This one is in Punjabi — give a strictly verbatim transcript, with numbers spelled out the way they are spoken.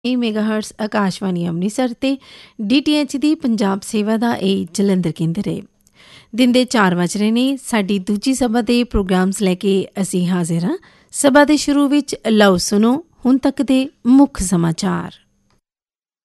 ਇਹ ਮੈਗਾਹਰਟਸ ਆਕਾਸ਼ਵਾਣੀ ਅੰਮ੍ਰਿਤਸਰ ਤੇ ਡੀ ਟੀ ਐਚ ਦੀ ਪੰਜਾਬ ਸੇਵਾ ਦਾ ਇਹ ਜਲੰਧਰ ਕੇਂਦਰ ਹੈ। ਦਿਨ ਦੇ ਚਾਰ ਵੱਜ ਰਹੇ ਨੇ। ਸਾਡੀ ਦੂਜੀ ਸਭਾ ਦੇ ਪ੍ਰੋਗਰਾਮਸ ਲੈ ਕੇ ਅਸੀਂ ਹਾਜ਼ਰ ਹਾਂ। ਸਭਾ ਦੇ ਸ਼ੁਰੂ ਵਿੱਚ ਲਓ ਸੁਣੋ ਹੁਣ ਤੱਕ ਦੇ ਮੁੱਖ ਸਮਾਚਾਰ।